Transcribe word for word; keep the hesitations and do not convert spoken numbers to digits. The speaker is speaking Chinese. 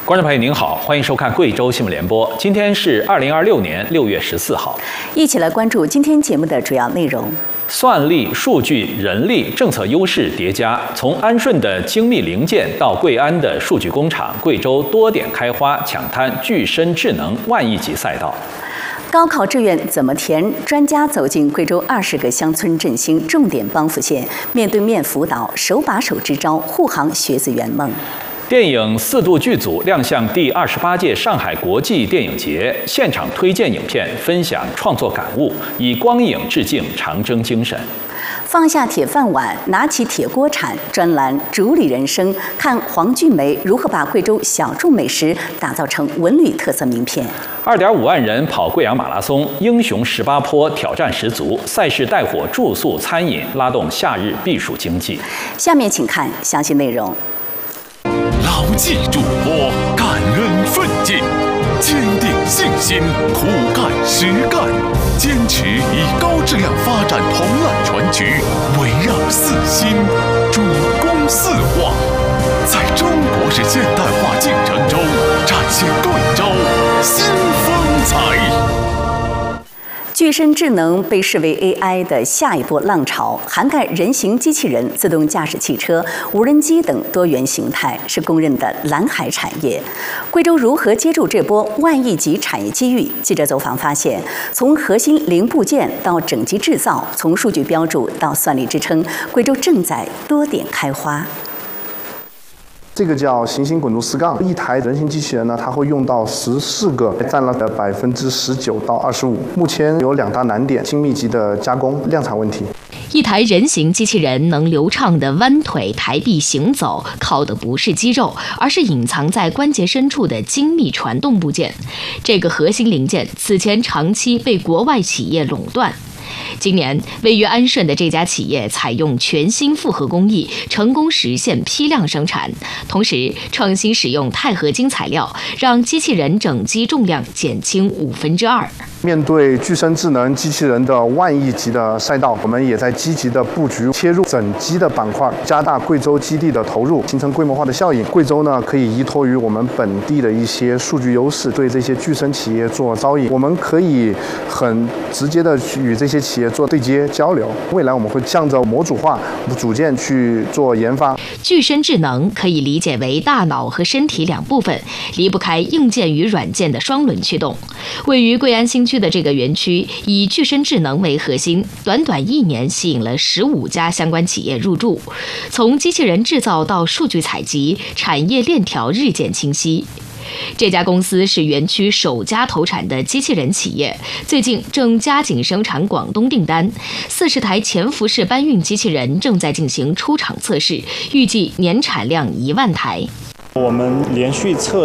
观众朋友您好，欢迎收看贵州新闻联播。今天是二零二六年六月十四号， 一起来关注今天节目的主要内容。 算力、数据、人力、政策优势叠加，从安顺的精密零件到贵安的数据工厂，贵州多点开花，抢滩具身智能万亿级赛道。 高考志愿怎么填？专家走进贵州二十个乡村振兴重点帮扶县，面对面辅导，手把手支招，护航学子圆梦。 电影四度剧组亮相第二十八届上海国际电影节，现场推荐影片，分享创作感悟，以光影致敬长征精神。 放下铁饭碗，拿起铁锅铲，专栏主理人生，看黄俊梅如何把贵州小众美食打造成文旅特色名片。 二点五万人跑贵阳马拉松，英雄十八坡挑战十足，赛事带火住宿餐饮，拉动夏日避暑经济。 下面请看详细内容。 牢记嘱托，感恩奋进，坚定信心，苦干实干，坚持以高质量发展同揽全局，围绕四新，主攻四化，在中国式现代化进程中展现贵州新风采。 具身智能被视为 A I 的下一波浪潮，涵盖人形机器人、自动驾驶汽车、无人机等多元形态，是公认的蓝海产业。贵州如何接住这波万亿级产业机遇？记者走访发现，从核心零部件到整机制造，从数据标注到算力支撑，贵州正在多点开花。 这个叫行星滚度四杠，一台人形机器人呢，它会用到十四个，占了百分之十九到二十五。目前有两大难点：精密级的加工、量产问题。 一台人形机器人能流畅地弯腿抬臂行走，靠的不是肌肉，而是隐藏在关节深处的精密传动部件。这个核心零件此前长期被国外企业垄断。今年，位于安顺的这家企业采用全新复合工艺，成功实现批量生产，同时创新使用钛合金材料，让机器人整机重量减轻五分之二。 面对具身智能机器人的万亿级的赛道，我们也在积极的布局切入整机的板块，加大贵州基地的投入，形成规模化的效应。贵州呢，可以依托于我们本地的一些数据优势，对这些具身企业做招引。我们可以很直接的与这些企业做对接交流。未来我们会向着模组化组件去做研发。 具身智能可以理解为大脑和身体两部分，离不开硬件与软件的双轮驱动。位于贵安新区的这个园区以具身智能为核心，短短一年吸引了十五家相关企业入驻。从机器人制造到数据采集，产业链条日渐清晰。这家公司是园区首家投产的机器人企业，最近正加紧生产广东订单，四十台潜伏式搬运机器人正在进行出厂测试，预计年产量一万台。 我们连续测